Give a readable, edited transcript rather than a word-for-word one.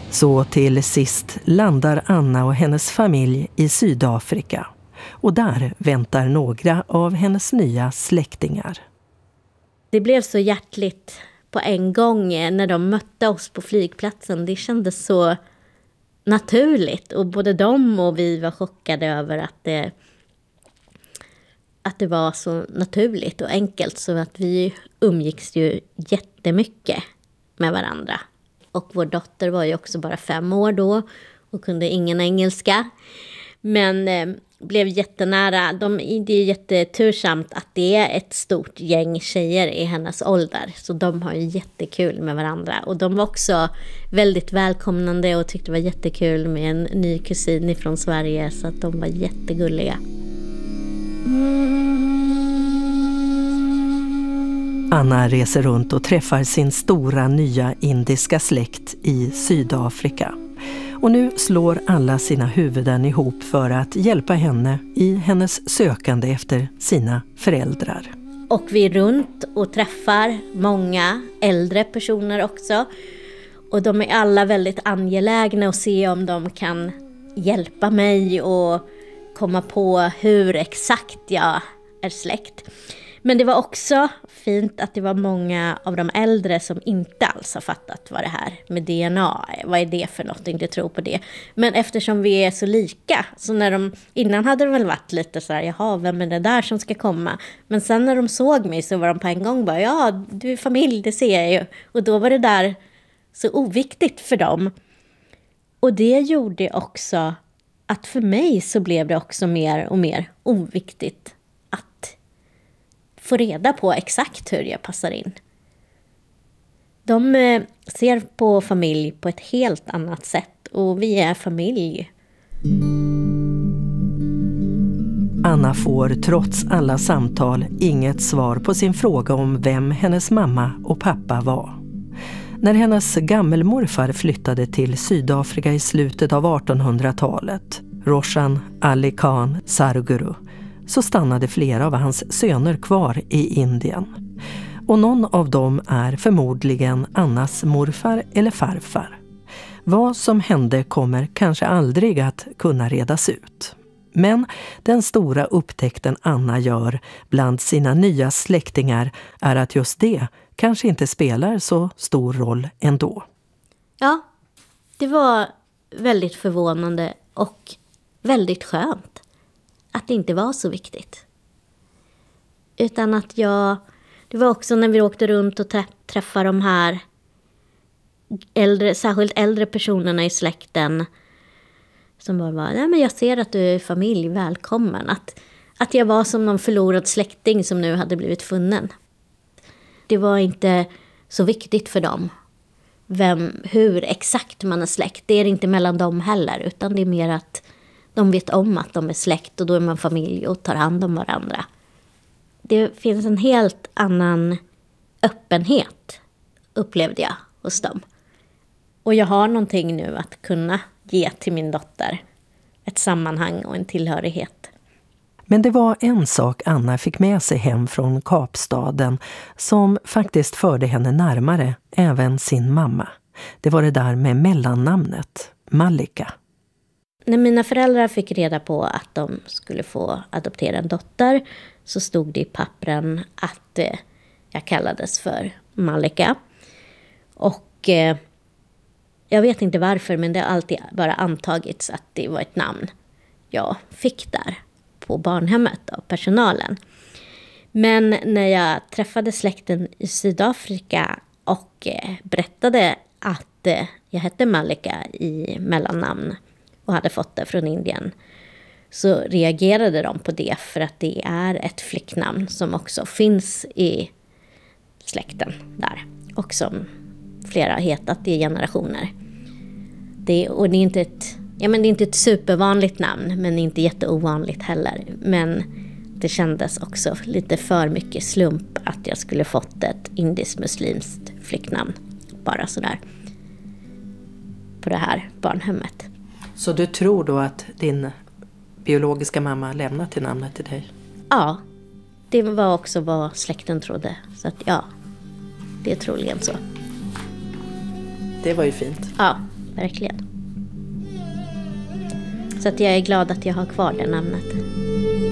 Så till sist landar Anna och hennes familj i Sydafrika. Och där väntar några av hennes nya släktingar. Det blev så hjärtligt på en gång när de mötte oss på flygplatsen. Det kändes så naturligt. Och både de och vi var chockade över att det var så naturligt och enkelt. Så att vi umgicks ju jättemycket med varandra. Och vår dotter var ju också bara 5 år då och kunde ingen engelska. Men blev jättenära. Det är jättetursamt att det är ett stort gäng tjejer i hennes ålder. Så de har ju jättekul med varandra. Och de var också väldigt välkomnande och tyckte det var jättekul med en ny kusin från Sverige. Så att de var jättegulliga. Anna reser runt och träffar sin stora nya indiska släkt i Sydafrika. Och nu slår alla sina huvuden ihop för att hjälpa henne i hennes sökande efter sina föräldrar. Och vi är runt och träffar många äldre personer också. Och de är alla väldigt angelägna att se om de kan hjälpa mig och komma på hur exakt jag är släkt. Men det var också fint att det var många av de äldre som inte alls har fattat vad det här med DNA är. Vad är det för något? Inte tror på det. Men eftersom vi är så lika. Så när innan hade det väl varit lite så här, jaha, vem är det där som ska komma? Men sen när de såg mig så var de på en gång bara, ja, du är familj, det ser jag ju. Och då var det där så oviktigt för dem. Och det gjorde också att för mig så blev det också mer och mer oviktigt att få reda på exakt hur jag passar in. De ser på familj på ett helt annat sätt och vi är familj. Anna får trots alla samtal inget svar på sin fråga om vem hennes mamma och pappa var. När hennes gammelmorfar flyttade till Sydafrika i slutet av 1800-talet, Roshan Ali Khan Sarguru, så stannade flera av hans söner kvar i Indien. Och någon av dem är förmodligen Annas morfar eller farfar. Vad som hände kommer kanske aldrig att kunna redas ut. Men den stora upptäckten Anna gör bland sina nya släktingar är att just det kanske inte spelar så stor roll ändå. Ja, det var väldigt förvånande och väldigt skönt att det inte var så viktigt. Utan att det var också när vi åkte runt och träffade de här särskilt äldre personerna i släkten som bara var, nej men jag ser att du är familj, välkommen. Att jag var som någon förlorad släkting som nu hade blivit funnen. Det var inte så viktigt för dem hur exakt man är släkt. Det är inte mellan dem heller, utan det är mer att de vet om att de är släkt och då är man familj och tar hand om varandra. Det finns en helt annan öppenhet, upplevde jag hos dem. Och jag har någonting nu att kunna ge till min dotter. Ett sammanhang och en tillhörighet. Men det var en sak Anna fick med sig hem från Kapstaden som faktiskt förde henne närmare även sin mamma. Det var det där med mellannamnet, Mallika. När mina föräldrar fick reda på att de skulle få adoptera en dotter så stod det i pappren att jag kallades för Mallika. Och jag vet inte varför, men det har alltid bara antagits att det var ett namn jag fick där på barnhemmet av personalen. Men när jag träffade släkten i Sydafrika och berättade att jag hette Mallika i mellannamn och hade fått det från Indien, så reagerade de på det för att det är ett flicknamn som också finns i släkten där och som flera har hetat i generationer. Det är inte ett supervanligt namn, men inte jätteovanligt heller. Men det kändes också lite för mycket slump att jag skulle fått ett indiskt-muslimskt flicknamn. Bara sådär. På det här barnhemmet. Så du tror då att din biologiska mamma lämnat till namnet till dig? Ja, det var också vad släkten trodde. Så att ja, det är troligen så. Det var ju fint. Ja, verkligen. Så att jag är glad att jag har kvar det namnet.